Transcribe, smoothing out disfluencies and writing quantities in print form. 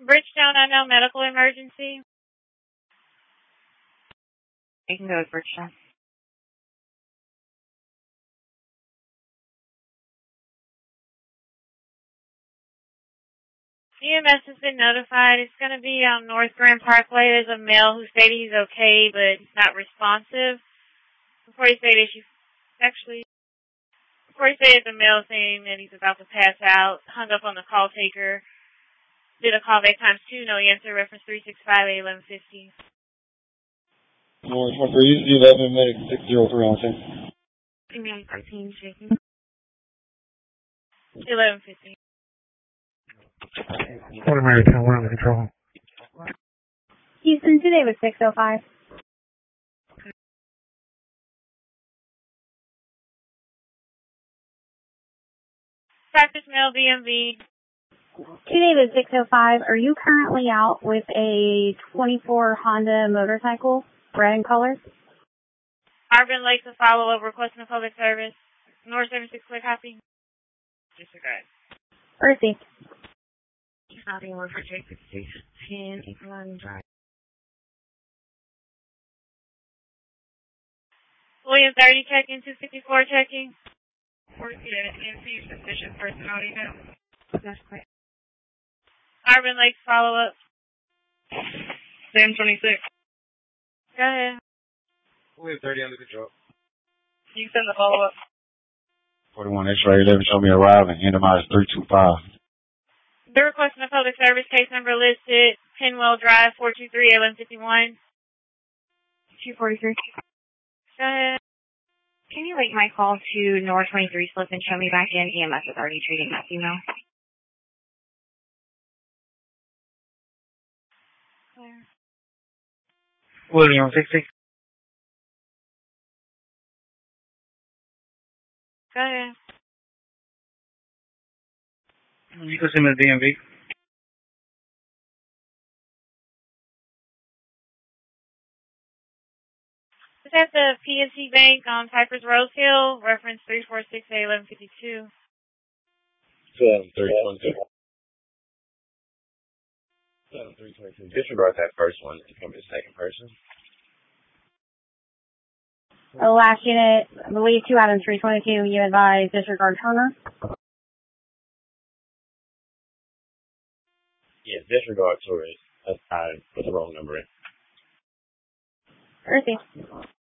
Bridgetown unknown medical emergency. You can go with Bridgetown. EMS has been notified. It's going to be on North Grand Parkway. There's a male who stated he's okay, but not responsive. Before he stated the male saying that he's about to pass out, hung up on the call taker, did a callback times 2, no answer, reference 365-1150. North 11 medic 603 on 10. Email 13, shaking. 1150. What American, we're under control. Houston, today was 605. Practice male BMV. Today was 605. Are you currently out with a 24 Honda motorcycle, red in color? Arvin Lake to follow up, requesting a public service. North 76, clear copy. Disregard. Received. Copy one for J60, 10, Equaline Drive. William 30 checking, 254 checking. 40 NC, sufficient personnel email. That's correct. Arvin Lake follow up. Sam 26. Go ahead. William 30 under control. You send the follow up. 41 X-ray 11, show me arriving, NMI is 325. They're requesting a public service, case number listed, Penwell Drive, 423-1151. 243. Go ahead. Can you link my call to North 23 slip and show me back in? EMS is already treating that email. Clear. William 60. Go ahead. You can send me the DMV. It's at the PNC Bank on Piper's Rose Hill, reference 346-1152. 7322. 7322. Disregard that first one. It's going to be the second person. Last unit, I believe 2 out of 322, you advise disregard Turner. Yeah, disregard tourist. That's I put the wrong number in. Received.